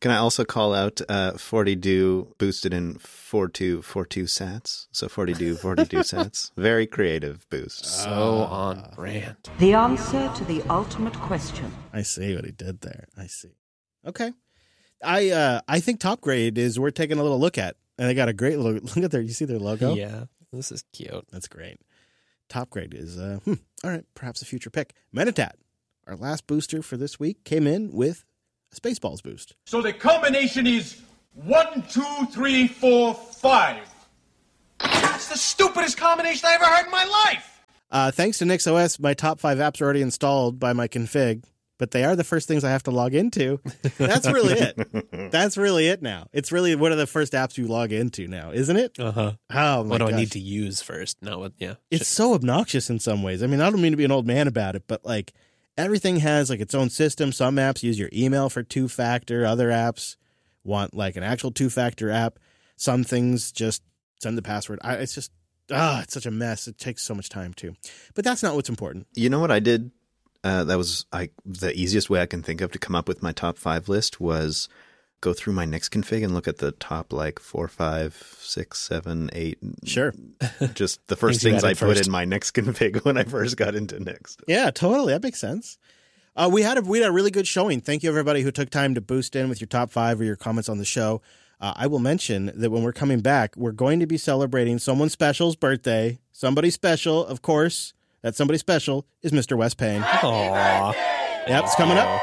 Can I also call out uh, forty-do boosted in forty-two forty-two sats? So forty-do forty-two sats. Very creative boost. So on brand. The answer to the ultimate question. I see what he did there. I see. Okay. I uh, I think Top Grade is worth taking a little look at. And they got a great little look at their, you see their logo? Yeah, this is cute. That's great. Top Grade is, uh, hmm, all right, perhaps a future pick. Meditat, our last booster for this week, came in with a Spaceballs boost. So the combination is one, two, three, four, five. That's the stupidest combination I ever heard in my life. Uh, thanks to NixOS, my top five apps are already installed by my config, but they are the first things I have to log into. That's really it. That's really it now. It's really one of the first apps you log into now, isn't it? Uh-huh. Oh, my What do gosh. I need to use first? No, what, yeah. It's so obnoxious in some ways. I mean, I don't mean to be an old man about it, but like everything has like its own system. Some apps use your email for two-factor. Other apps want like an actual two-factor app. Some things just send the password. I, it's just, ah, it's such a mess. It takes so much time too. But that's not what's important. You know what I did? Uh, that was I, the easiest way I can think of to come up with my top five list was go through my Nix config and look at the top like four, five, six, seven, eight. Sure. Just the first Things you things I added put first. in my Nix config when I first got into Nix. Yeah, totally. That makes sense. Uh, we had a we had a really good showing. Thank you, everybody who took time to boost in with your top five or your comments on the show. Uh, I will mention that when we're coming back, we're going to be celebrating someone special's birthday. Somebody special, of course. That somebody special is Mister Wes Payne. Aww. Yep, it's coming up.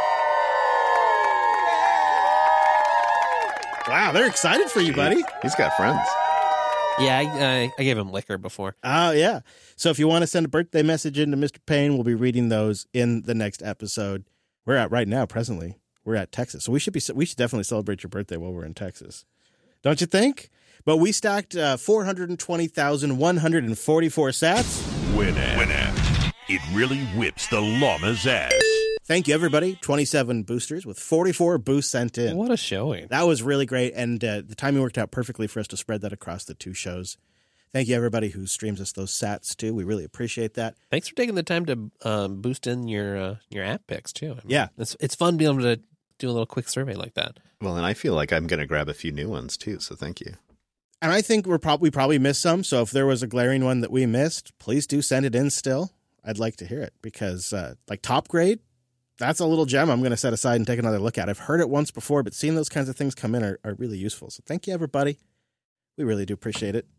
Wow, they're excited for you, buddy. He's got friends. Yeah, I, I, I gave him liquor before. Oh, yeah. So if you want to send a birthday message in to Mister Payne, we'll be reading those in the next episode. We're at right now, presently. We're at Texas. So we should be we should definitely celebrate your birthday while we're in Texas. Don't you think? But we stacked uh, four hundred twenty thousand one hundred forty-four sats. Winamp. Winamp. It really whips the llama's ass. Thank you, everybody. twenty-seven boosters with forty-four boosts sent in. What a showing. That was really great, and uh, the timing worked out perfectly for us to spread that across the two shows. Thank you, everybody who streams us those sats, too. We really appreciate that. Thanks for taking the time to um, boost in your uh, your app picks, too. I mean, Yeah. It's, it's fun being able to do a little quick survey like that. Well, and I feel like I'm going to grab a few new ones too, so thank you. And I think we're probably we probably missed some, so if there was a glaring one that we missed, please do send it in still. I'd like to hear it, because uh, like Top Grade, that's a little gem I'm going to set aside and take another look at. I've heard it once before, but seeing those kinds of things come in are, are really useful. So thank you, everybody. We really do appreciate it.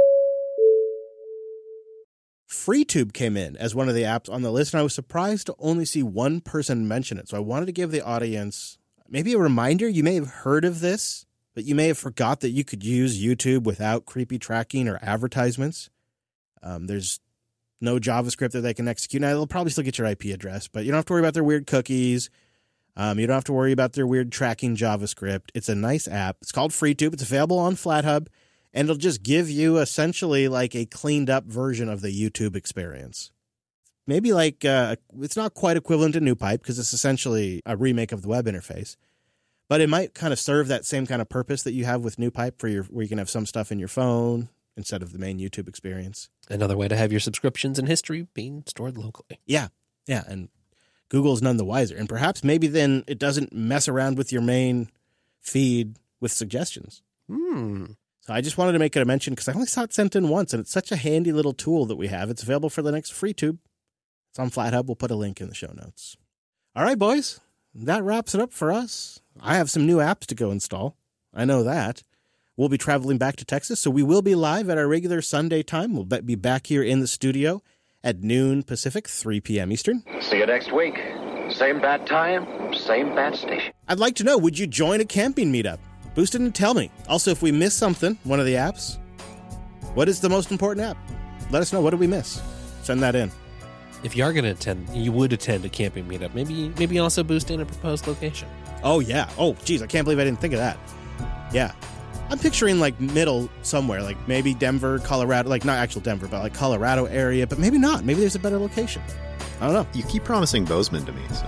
FreeTube came in as one of the apps on the list, and I was surprised to only see one person mention it. So I wanted to give the audience maybe a reminder. You may have heard of this, but you may have forgot that you could use YouTube without creepy tracking or advertisements. Um, there's no JavaScript that they can execute. Now, they'll probably still get your I P address, but you don't have to worry about their weird cookies. Um, you don't have to worry about their weird tracking JavaScript. It's a nice app. It's called FreeTube. It's available on FlatHub, and it'll just give you essentially like a cleaned up version of the YouTube experience. Maybe like, uh, it's not quite equivalent to NewPipe because it's essentially a remake of the web interface, but it might kind of serve that same kind of purpose that you have with NewPipe for your, where you can have some stuff in your phone instead of the main YouTube experience. Another way to have your subscriptions and history being stored locally. Yeah. Yeah. And Google's none the wiser. And perhaps maybe then it doesn't mess around with your main feed with suggestions. Hmm. So I just wanted to make it a mention because I only saw it sent in once, and it's such a handy little tool that we have. It's available for the next FreeTube. It's on FlatHub. We'll put a link in the show notes. All right, boys. That wraps it up for us. I have some new apps to go install. I know that. We'll be traveling back to Texas, so we will be live at our regular Sunday time. We'll be back here in the studio at noon Pacific, three p.m. Eastern. See you next week. Same bat time, same bat station. I'd like to know, would you join a camping meetup? Boost it and tell me. Also, if we miss something, one of the apps, what is the most important app? Let us know. What did we miss? Send that in. If you are going to attend, you would attend a camping meetup. Maybe maybe also boost in a proposed location. Oh, yeah. Oh, geez, I can't believe I didn't think of that. Yeah. I'm picturing, like, middle somewhere, like maybe Denver, Colorado, like not actual Denver, but like Colorado area, but maybe not. Maybe there's a better location. I don't know. You keep promising Bozeman to me, so.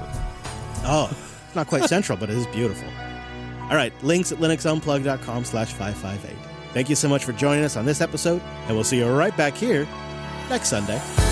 Oh, it's not quite central, but it is beautiful. All right, links at linuxunplug.com slash 558. Thank you so much for joining us on this episode, and we'll see you right back here next Sunday.